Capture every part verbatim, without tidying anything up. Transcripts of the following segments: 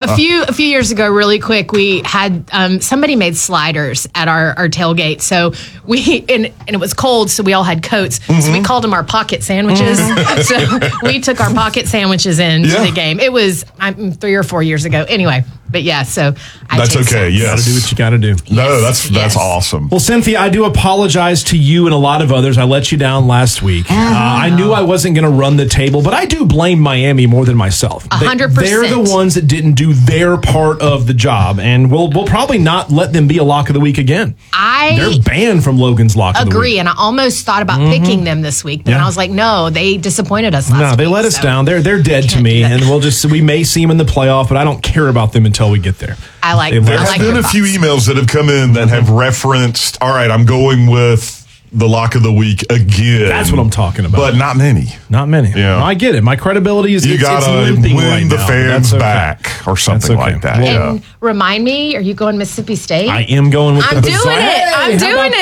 a few a few years ago, really quick, we had um, somebody made sliders at our, our tailgate. So we and, and it was cold, so we all had coats. Mm-hmm. So we called them our pocket sandwiches. Mm-hmm. So we took our pocket sandwiches in yeah. to the game. It was um, three or four years ago. Anyway, but yeah, so I that's okay. Sense. Yes, you got to do what you got to do. Yes. No, that's that's yes. awesome. Well, Cynthia, I do apologize to you and a lot of others. I let you down last week. Uh, I knew I wasn't going to run the table, but I do blame Miami more than myself. A hundred percent. They're the ones that didn't do their part of the job, and we'll we'll probably not let them be a lock of the week again. I they're banned from Logan's lock of the week. Agree, and I almost thought about mm-hmm. picking them this week, but yeah. I was like, no, they disappointed us last No, they week, let us so. down. They're they're dead to me, and we'll just we may see them in the playoff, but I don't care about them until we get there. I like. There I have like been a thoughts. few emails that have come in that have referenced. All right, I'm going with the lock of the week again. That's what I'm talking about. But not many. Not many. Yeah. No, I get it. My credibility is you it's, gotta it's limping win right the now, fans okay. back or something okay. like that. And yeah. remind me, are you going Mississippi State? I am going with. I'm the doing it. I'm doing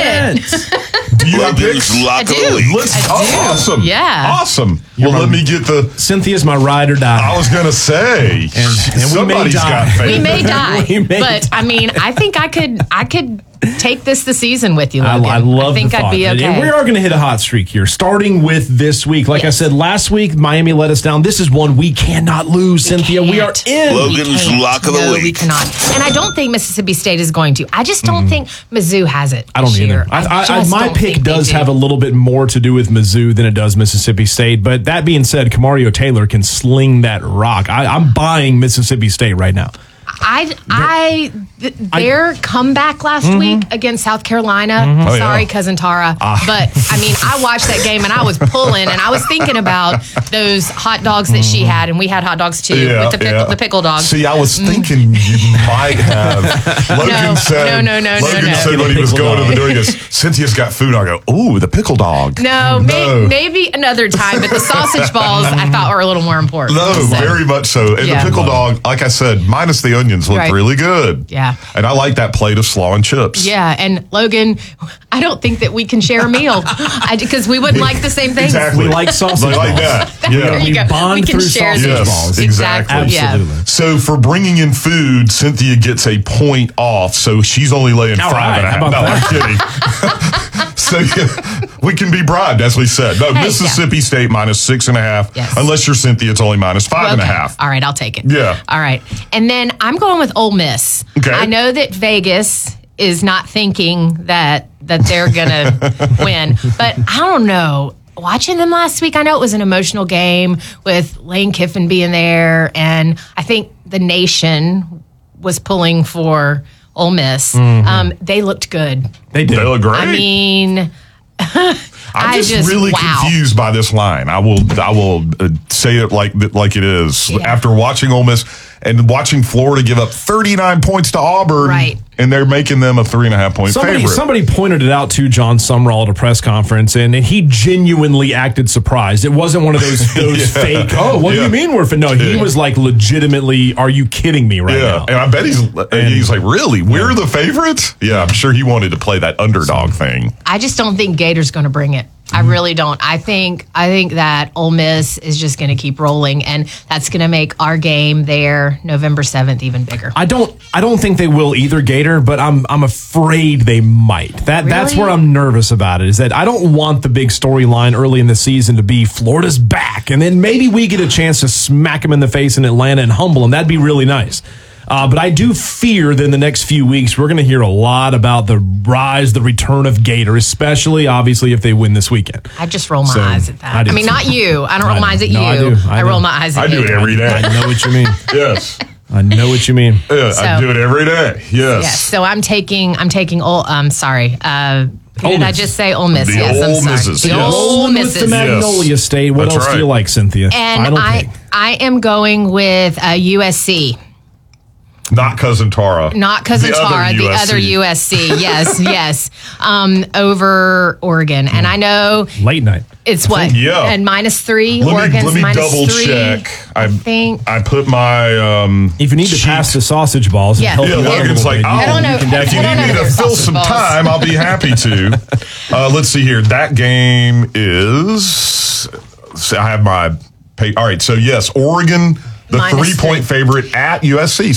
it. Do you have picks? I do. Let's, I oh, do. awesome. Yeah. Awesome. Well, let me get the. Cynthia's my ride or die. I was going to say. And, and somebody's we may got die. faith. We may die. we may but, die. I mean, I think I could I could take this the season with you, Logan. I, I love I think the I'd thought. be okay. And we are going to hit a hot streak here, starting with this week. Like Yes. I said, last week, Miami let us down. This is one we cannot lose, We Cynthia. can't. We are in. Logan's lock of the no, week. we cannot. And I don't think Mississippi State is going to. I just don't mm. think Mizzou has it. I don't this either. year. I, I, I, just my don't pick think they does do. have a little bit more to do with Mizzou than it does Mississippi State. But that being said, Kamario Taylor can sling that rock. I, I'm buying Mississippi State right now. I, I, th- their I, comeback last mm-hmm. week against South Carolina. Mm-hmm. Oh, sorry, yeah. cousin Tara, Ah. but I mean, I watched that game and I was pulling and I was thinking about those hot dogs that she had, and we had hot dogs too Yeah, with the pickle, yeah. the pickle dog. See, I was thinking you might have. Logan No, said. no, no, no, Logan no, no. said when he was Pickle going dog. to the door, he goes, "Cynthia's got food." I go, "Ooh, the pickle dog." No, No. May, maybe another time, but the sausage balls I thought were a little more important. No, So, very much so. And Yeah. the pickle dog, like I said, minus the onions, looked Right. really good. Yeah. And I like that plate of slaw and chips. Yeah, and Logan, I don't think that we can share a meal because we wouldn't like the same things. Exactly. We like sausage Like, like balls. that. Yeah. There you We go. bond we can through share sausage these. Yes, balls. exactly. Yeah. Absolutely. So for bringing in food, Cynthia gets a point off. So she's only laying All five right, and a half. how No, about I'm kidding. So yeah, we can be bribed, as we said. No, Hey, Mississippi yeah. State minus six and a half. Yes. Unless you're Cynthia, it's only minus five and a Okay. half. All right, I'll take it. Yeah. All right. And then I'm going with Ole Miss. Okay. I know that Vegas is not thinking that that they're going to win, but I don't know. Watching them last week, I know it was an emotional game with Lane Kiffin being there, and I think the nation was pulling for Ole Miss. Mm-hmm. Um, they looked good. They did. They look great. I mean, I'm I just, just- really wow. confused by this line. I will, I will uh, say it like like it is. Yeah. After watching Ole Miss and watching Florida give up thirty-nine points to Auburn, Right. and they're making them a three and a half point Somebody, favorite. somebody pointed it out to John Sumrall at a press conference, and, and he genuinely acted surprised. It wasn't one of those those Yeah. fake. Oh, what Yeah. do you mean we're? Fin-? No, he Yeah. was like legitimately. Are you kidding me right yeah, now? and I bet he's and he's like, really, we're the favorites. Yeah, I'm sure he wanted to play that underdog thing. I just don't think Gator's going to bring it. I really don't. I think I think that Ole Miss is just going to keep rolling, and that's going to make our game there November seventh even bigger. I don't. I don't think they will either, Gator. But I'm. I'm afraid they might. That. That's Really? where I'm nervous about it. Is that I don't want the big storyline early in the season to be Florida's back, and then maybe we get a chance to smack them in the face in Atlanta and humble them. That'd be really nice. Uh, but I do fear that in the next few weeks, we're going to hear a lot about the rise, the return of Gator, especially, obviously, if they win this weekend. I just roll my So, eyes at that. I I, do mean, too. not you. I don't I roll my eyes at know. you. No, I do. I I, roll know. my eyes at I do Gator. it every day. I know what you mean. Yes, I know what you mean. yeah, I So- do it every day. Yes. Yes. So I'm taking. I'm taking. Ole, um, sorry. Uh, who Ole did I Miss. just say? Ole Miss. The yes. I'm Ole sorry. Misses, The yes. Ole Rolling with the Misses. Magnolia State. What That's else do you right. like, Cynthia? And Final I, pick. I am going with uh, U S C. Not cousin Tara. Not cousin The other Tara, the U S C. other U S C. Yes, yes. Um, over Oregon. And I know Late night. it's what? Yeah. And minus three. Let me, Oregon's let me minus double three. check. I, I think. I put my um. If you need to sheet. pass the sausage balls, and Yeah. help Yeah, you out a Logan's little like, bit, oh, you Head on can over- definitely- if you head on need me over to there, fill sausage some balls. time, I'll be happy to. Uh, let's see here. That game is. So I have my. Pay, all right. So yes, Oregon, the Minus three-point three. favorite at U S C.